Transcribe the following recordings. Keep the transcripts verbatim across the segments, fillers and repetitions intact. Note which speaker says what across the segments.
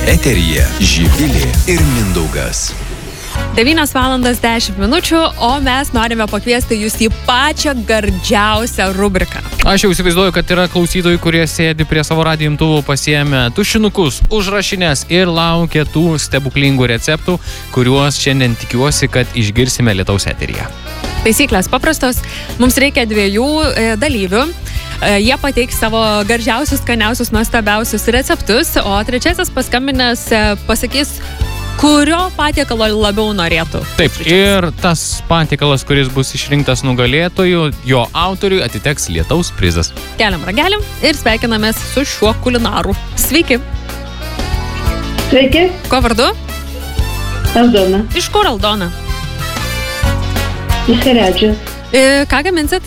Speaker 1: Eteryje Živilė ir Mindaugas.
Speaker 2: devynios valandos dešimt minučių, o mes norime pakviesti jūs į pačią gardžiausią rubriką.
Speaker 3: Aš jau įsivaizduoju, kad yra klausytojai, kurie sėdi prie savo radijo imtuvų, pasiėmę tušinukus, užrašinės ir laukia tų stebuklingų receptų, kuriuos šiandien tikiuosi, kad išgirsime lietaus eteryje.
Speaker 2: Taisyklės paprastos. Mums reikia dviejų e, dalyvių. E, jie pateiks savo gardžiausius, skaniausius, nuostabiausius receptus, o trečiasis paskambinęs e, pasakys, kurio patiekalo labiau norėtų.
Speaker 3: Taip, ir tas patiekalas, kuris bus išrinktas nugalėtojų, jo autoriui atiteks lietaus prizas.
Speaker 2: Keliam ragelim ir sveikinamės su šiuo kulinaru. Sveiki.
Speaker 4: Sveiki.
Speaker 2: Ko vardu?
Speaker 4: Aldona.
Speaker 2: Iš kur Aldona?
Speaker 4: Iš Seredžio.
Speaker 2: E, ką gaminsit?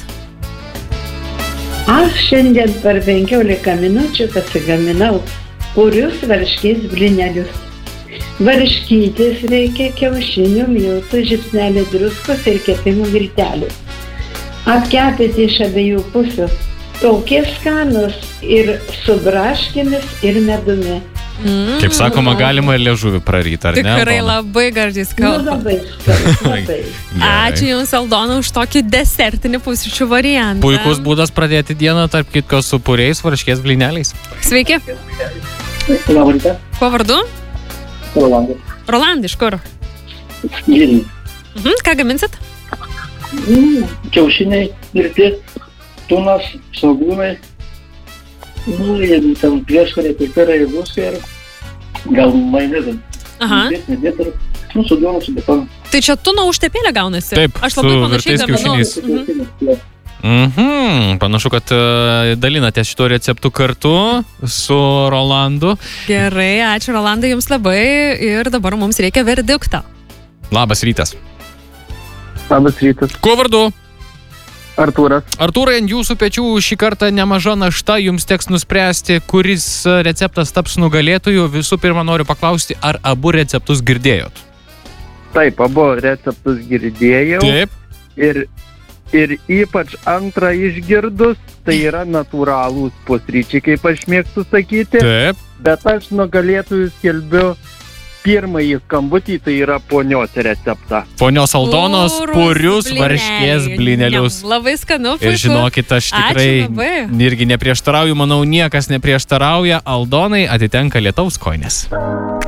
Speaker 4: Aš šiandien per penkiolika minučių pasigaminau purius varškės blynelius. Varškytės reikia, kiaušinių, miltų, žiupsnelį druskos ir kepimo miltelių. Apkepėti iš abiejų pusių. Tokie skanus ir su braškėmis ir medumi.
Speaker 2: Mm.
Speaker 3: Kaip sakoma, galima ir liežuvį praryti, ar ne?
Speaker 2: Tikrai
Speaker 3: Aldona?
Speaker 2: labai gardžiai
Speaker 4: Nu,
Speaker 2: skamba.
Speaker 4: labai skanu, labai.
Speaker 2: Ačiū Jums, Aldona, už tokį desertinį pusryčių variantą.
Speaker 3: Puikus būdas pradėti dieną, tarp kitko, su puriais varškės blyneliais.
Speaker 2: Sveiki.
Speaker 5: Labą rytą.
Speaker 2: Kuo vardu?
Speaker 5: Rolandas.
Speaker 2: Roland, iš kur?
Speaker 5: Vilnius.
Speaker 2: Mhm, ką gaminsit?
Speaker 5: Mm, kiaušiniai, virti, tunas, svogūnai. Nu, jeigu ten prieškarė, pipirai ir druska ir gal majonezą.
Speaker 2: Aha.
Speaker 5: Nedėt, nedėt ir, nu, su duonu, su betonu.
Speaker 2: Tai čia tuno užtepėlė gaunasi?
Speaker 3: Taip,
Speaker 2: Aš labai
Speaker 3: su
Speaker 2: panašiai
Speaker 3: virtais
Speaker 2: gaminu.
Speaker 3: kiaušiniais.
Speaker 2: Mhm.
Speaker 3: Mhm, panašu, kad uh, dalinatės šito receptu kartu su Rolandu.
Speaker 2: Gerai, ačiū Rolandai Jums labai ir dabar mums reikia verdiktą.
Speaker 3: Labas rytas.
Speaker 6: Labas rytas.
Speaker 3: Kuo vardu?
Speaker 6: Artūras.
Speaker 3: Artūrai, ant jūsų pečių šį kartą nemaža našta, jums teks nuspręsti, kuris receptas taps nugalėtoju. Visų pirma, noriu paklausti, ar abu receptus girdėjot?
Speaker 6: Taip, abu receptus girdėjau.
Speaker 3: Taip.
Speaker 6: Ir, ir ypač antrą išgirdus, tai yra natūralūs pusryčiai, kaip aš mėgstu sakyti.
Speaker 3: Taip.
Speaker 6: Bet aš nugalėtojų skelbiu pirmąjį skambutį, tai yra ponios receptą.
Speaker 3: Ponios Aldonos
Speaker 2: Purūs
Speaker 3: purius
Speaker 2: blyneliai.
Speaker 3: varškės blynelius.
Speaker 2: Niam, labai skanu, puiku.
Speaker 3: Ir žinokit, aš tikrai
Speaker 2: Ačiū labai.
Speaker 3: irgi neprieštarauju, manau, niekas neprieštarauja. Aldonai atitenka lietaus kojinės.